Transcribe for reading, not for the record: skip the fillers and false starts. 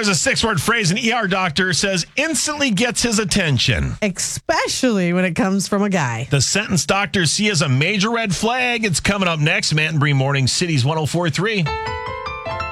There's a 6-word phrase an ER doctor says instantly gets his attention. Especially when it comes from a guy. The sentence doctors see as a major red flag. It's coming up next. Matt and Bree Morning, Cities 104.3.